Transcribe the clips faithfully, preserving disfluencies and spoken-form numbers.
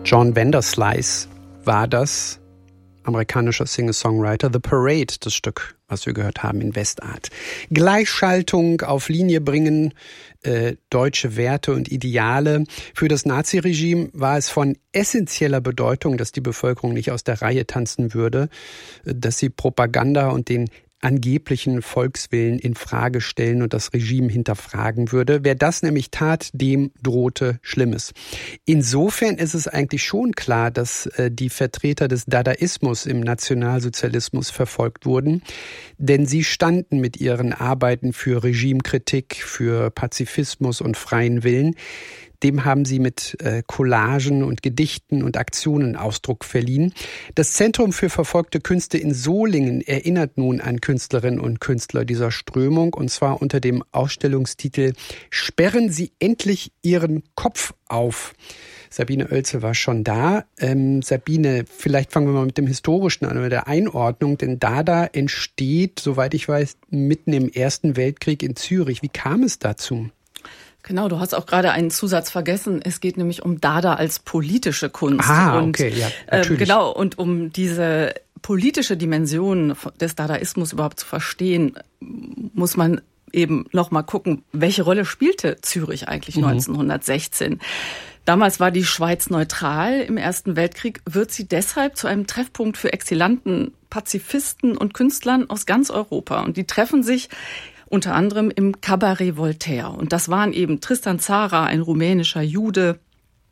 John Vanderslice war das, amerikanischer Singer-Songwriter. The Parade, das Stück, was wir gehört haben in Westart. Gleichschaltung, auf Linie bringen, äh, deutsche Werte und Ideale. Für das Naziregime war es von essentieller Bedeutung, dass die Bevölkerung nicht aus der Reihe tanzen würde, dass sie Propaganda und den angeblichen Volkswillen in Frage stellen und das Regime hinterfragen würde. Wer das nämlich tat, dem drohte Schlimmes. Insofern ist es eigentlich schon klar, dass äh, die Vertreter des Dadaismus im Nationalsozialismus verfolgt wurden, denn sie standen mit ihren Arbeiten für Regimekritik, für Pazifismus und freien Willen. Dem haben sie mit äh, Collagen und Gedichten und Aktionen Ausdruck verliehen. Das Zentrum für verfolgte Künste in Solingen erinnert nun an Künstlerinnen und Künstler dieser Strömung, und zwar unter dem Ausstellungstitel »Sperren Sie endlich Ihren Kopf auf«. Sabine Oelze war schon da. Ähm, Sabine, vielleicht fangen wir mal mit dem Historischen an, mit der Einordnung, denn Dada entsteht, soweit ich weiß, mitten im Ersten Weltkrieg in Zürich. Wie kam es dazu? Genau, du hast auch gerade einen Zusatz vergessen. Es geht nämlich um Dada als politische Kunst. Ah, und, okay, ja, natürlich. Äh, genau, und um diese politische Dimension des Dadaismus überhaupt zu verstehen, muss man eben noch mal gucken, welche Rolle spielte Zürich eigentlich mhm. neunzehnhundertsechzehn. Damals war die Schweiz neutral. Im Ersten Weltkrieg wird sie deshalb zu einem Treffpunkt für Exilanten, Pazifisten und Künstlern aus ganz Europa. Und die treffen sich unter anderem im Cabaret Voltaire. Und das waren eben Tristan Tzara, ein rumänischer Jude,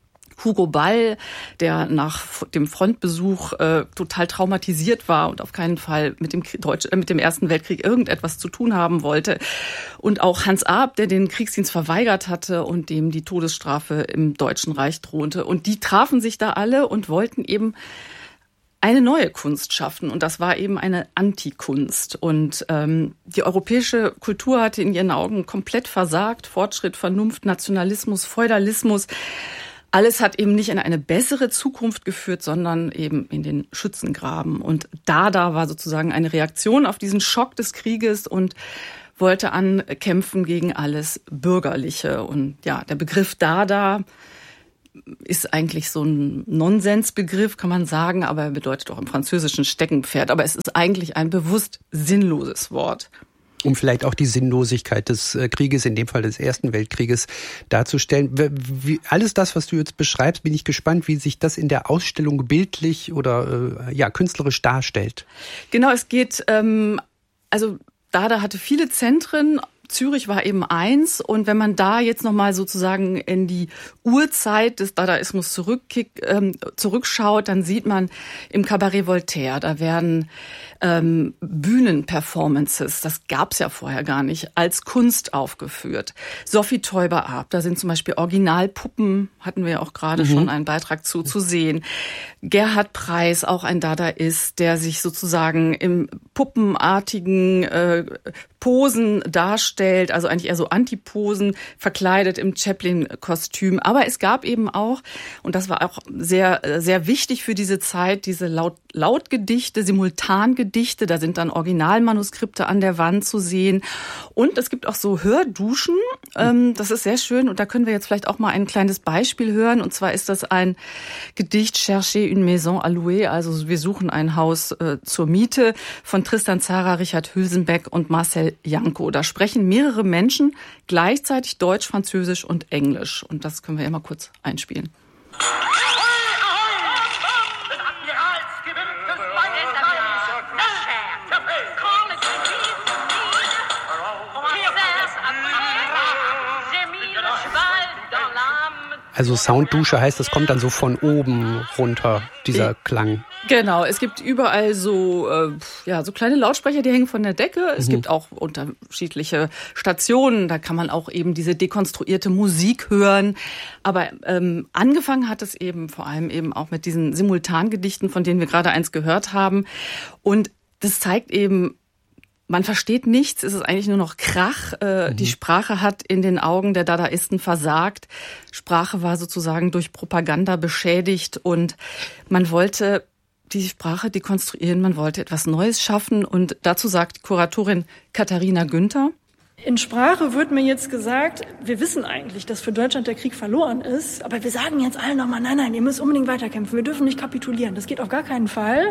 Hugo Ball, der nach dem Frontbesuch äh, total traumatisiert war und auf keinen Fall mit dem Deutsch, äh, mit dem Ersten Weltkrieg irgendetwas zu tun haben wollte. Und auch Hans Arp, der den Kriegsdienst verweigert hatte und dem die Todesstrafe im Deutschen Reich drohte. Und die trafen sich da alle und wollten eben eine neue Kunst schaffen, und das war eben eine Antikunst. Und ähm, die europäische Kultur hatte in ihren Augen komplett versagt. Fortschritt, Vernunft, Nationalismus, Feudalismus. Alles hat eben nicht in eine bessere Zukunft geführt, sondern eben in den Schützengraben. Und Dada war sozusagen eine Reaktion auf diesen Schock des Krieges und wollte ankämpfen gegen alles Bürgerliche. Und ja, der Begriff Dada ist eigentlich so ein Nonsensbegriff, kann man sagen, aber er bedeutet auch im Französischen Steckenpferd. Aber es ist eigentlich ein bewusst sinnloses Wort. Um vielleicht auch die Sinnlosigkeit des Krieges, in dem Fall des Ersten Weltkrieges, darzustellen. Wie, alles das, was du jetzt beschreibst, bin ich gespannt, wie sich das in der Ausstellung bildlich oder äh, ja künstlerisch darstellt. Genau, es geht, ähm, also Dada hatte viele Zentren. Zürich war eben eins, und wenn man da jetzt nochmal sozusagen in die Urzeit des Dadaismus zurückkick, ähm, zurückschaut, dann sieht man im Cabaret Voltaire, da werden ähm, Bühnenperformances, das gab's ja vorher gar nicht, als Kunst aufgeführt. Sophie Teuber-Arp, da sind zum Beispiel Originalpuppen, hatten wir ja auch gerade mhm. schon einen Beitrag zu, zu sehen. Gerhard Preis, auch ein Dadaist, der sich sozusagen im puppenartigen äh, Posen darstellt, also eigentlich eher so Antiposen, verkleidet im Chaplin-Kostüm. Aber es gab eben auch, und das war auch sehr, sehr wichtig für diese Zeit, diese Laut, Lautgedichte, Simultangedichte, da sind dann Originalmanuskripte an der Wand zu sehen. Und es gibt auch so Hörduschen, ähm, das ist sehr schön, und da können wir jetzt vielleicht auch mal ein kleines Beispiel hören. Und zwar ist das ein Gedicht, Cherchez une maison à louer, also wir suchen ein Haus äh, zur Miete, von Tristan Tzara, Richard Hülsenbeck und Marcel Janko. Da sprechen mehrere Menschen gleichzeitig Deutsch, Französisch und Englisch. Und das können wir ja mal kurz einspielen. Also Sounddusche heißt, das kommt dann so von oben runter, dieser Klang. Genau, es gibt überall so, äh, ja, so kleine Lautsprecher, die hängen von der Decke. Es mhm. gibt auch unterschiedliche Stationen, da kann man auch eben diese dekonstruierte Musik hören. Aber ähm, angefangen hat es eben vor allem eben auch mit diesen Simultangedichten, von denen wir gerade eins gehört haben. Und das zeigt eben, man versteht nichts, es ist eigentlich nur noch Krach. Äh, mhm. Die Sprache hat in den Augen der Dadaisten versagt. Sprache war sozusagen durch Propaganda beschädigt, und man wollte die Sprache dekonstruieren, man wollte etwas Neues schaffen. Und dazu sagt die Kuratorin Katharina Günther: In Sprache wird mir jetzt gesagt, wir wissen eigentlich, dass für Deutschland der Krieg verloren ist, aber wir sagen jetzt allen nochmal, nein, nein, ihr müsst unbedingt weiterkämpfen, wir dürfen nicht kapitulieren, das geht auf gar keinen Fall.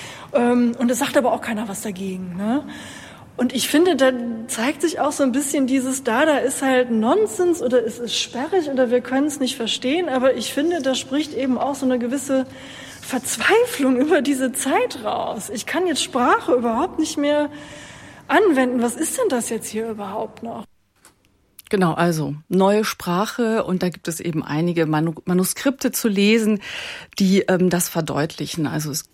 Und es sagt aber auch keiner was dagegen, ne? Und ich finde, da zeigt sich auch so ein bisschen dieses, da, da ist halt Nonsens oder es ist sperrig oder wir können es nicht verstehen, aber ich finde, da spricht eben auch so eine gewisse Verzweiflung über diese Zeit raus. Ich kann jetzt Sprache überhaupt nicht mehr anwenden. Was ist denn das jetzt hier überhaupt noch? Genau, also neue Sprache, und da gibt es eben einige Manuskripte zu lesen, die ähm, das verdeutlichen. Also es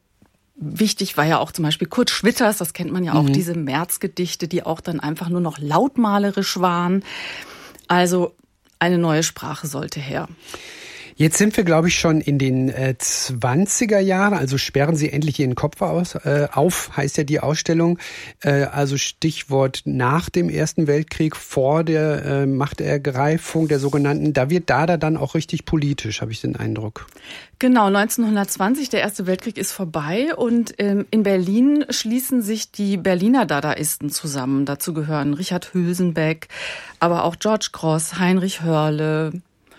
Wichtig war ja auch zum Beispiel Kurt Schwitters, das kennt man ja auch, mhm. diese Märzgedichte, die auch dann einfach nur noch lautmalerisch waren. Also eine neue Sprache sollte her. Jetzt sind wir, glaube ich, schon in den äh, zwanziger Jahren, also sperren Sie endlich Ihren Kopf aus, äh, auf, heißt ja die Ausstellung. Äh, also Stichwort nach dem Ersten Weltkrieg, vor der äh, Machtergreifung der sogenannten, da wird Dada dann auch richtig politisch, habe ich den Eindruck. Genau, neunzehnhundertzwanzig, der Erste Weltkrieg ist vorbei, und ähm, in Berlin schließen sich die Berliner Dadaisten zusammen. Dazu gehören Richard Hülsenbeck, aber auch George Grosz, Heinrich Hörle,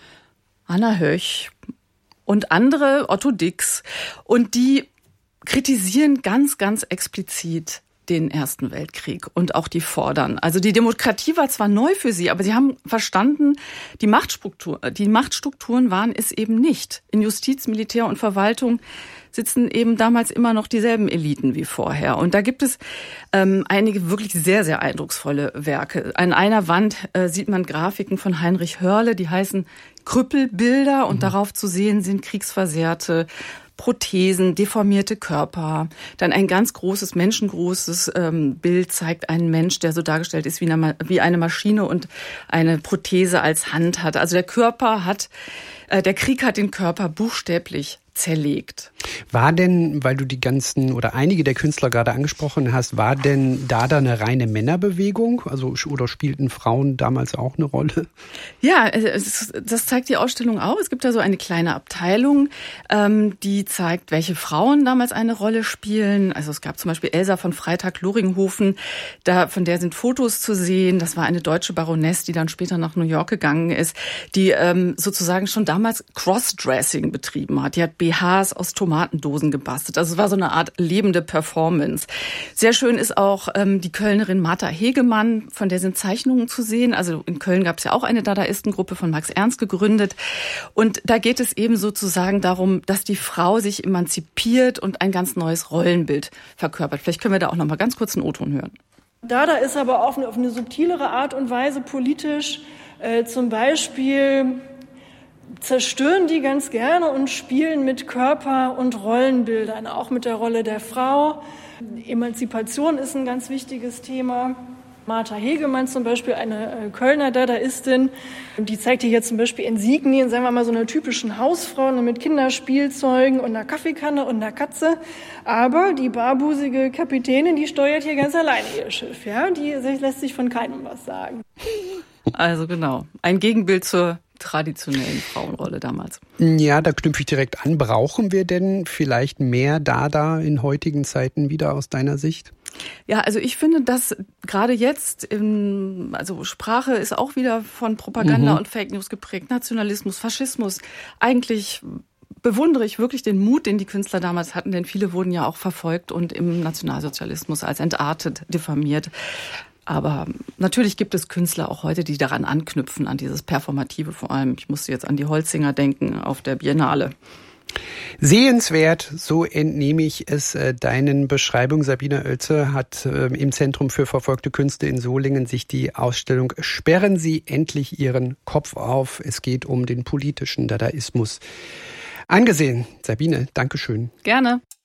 Anna Höch und andere, Otto Dix. Und die kritisieren ganz, ganz explizit den Ersten Weltkrieg und auch die fordern. Also die Demokratie war zwar neu für sie, aber sie haben verstanden, die Machtstruktur, die Machtstrukturen waren es eben nicht. In Justiz, Militär und Verwaltung sitzen eben damals immer noch dieselben Eliten wie vorher. Und da gibt es ähm, einige wirklich sehr, sehr eindrucksvolle Werke. An einer Wand äh, sieht man Grafiken von Heinrich Hörle, die heißen Krüppelbilder, und mhm. darauf zu sehen sind kriegsversehrte Prothesen, deformierte Körper. Dann ein ganz großes, menschengroßes ähm, Bild zeigt einen Mensch, der so dargestellt ist wie eine, wie eine Maschine und eine Prothese als Hand hat. Also der Körper hat, äh, der Krieg hat den Körper buchstäblich zerlegt. War denn, weil du die ganzen oder einige der Künstler gerade angesprochen hast, war denn Dada eine reine Männerbewegung? Also oder spielten Frauen damals auch eine Rolle? Ja, es, das zeigt die Ausstellung auch. Es gibt da so eine kleine Abteilung, ähm, die zeigt, welche Frauen damals eine Rolle spielen. Also es gab zum Beispiel Elsa von Freytag-Loringhofen, da von der sind Fotos zu sehen. Das war eine deutsche Baroness, die dann später nach New York gegangen ist, die ähm, sozusagen schon damals Crossdressing betrieben hat. Die hat B Hs aus Tomatendosen gebastelt. Also es war so eine Art lebende Performance. Sehr schön ist auch ähm, die Kölnerin Martha Hegemann, von der sind Zeichnungen zu sehen. Also in Köln gab es ja auch eine Dadaistengruppe von Max Ernst gegründet. Und da geht es eben sozusagen darum, dass die Frau sich emanzipiert und ein ganz neues Rollenbild verkörpert. Vielleicht können wir da auch noch mal ganz kurz einen O-Ton hören. Dada ist aber auf eine, auf eine subtilere Art und Weise politisch. Äh, zum Beispiel zerstören die ganz gerne und spielen mit Körper und Rollenbildern, auch mit der Rolle der Frau. Emanzipation ist ein ganz wichtiges Thema. Martha Hegemann zum Beispiel, eine Kölner Dadaistin, die zeigt hier jetzt zum Beispiel Insignien, sagen wir mal so einer typischen Hausfrau mit Kinderspielzeugen und einer Kaffeekanne und einer Katze. Aber die barbusige Kapitänin, die steuert hier ganz alleine ihr Schiff. Ja? Die lässt sich von keinem was sagen. Also genau, ein Gegenbild zur traditionellen Frauenrolle damals. Ja, da knüpfe ich direkt an. Brauchen wir denn vielleicht mehr Dada in heutigen Zeiten wieder aus deiner Sicht? Ja, also ich finde, dass gerade jetzt, in, also Sprache ist auch wieder von Propaganda mhm. und Fake News geprägt, Nationalismus, Faschismus. Eigentlich bewundere ich wirklich den Mut, den die Künstler damals hatten, denn viele wurden ja auch verfolgt und im Nationalsozialismus als entartet, diffamiert. Aber natürlich gibt es Künstler auch heute, die daran anknüpfen, an dieses Performative vor allem. Ich musste jetzt an die Holzinger denken auf der Biennale. Sehenswert, so entnehme ich es äh, deinen Beschreibungen. Sabine Oelze hat äh, im Zentrum für verfolgte Künste in Solingen sich die Ausstellung Sperren Sie endlich Ihren Kopf auf. Es geht um den politischen Dadaismus angesehen. Sabine, Dankeschön. Gerne.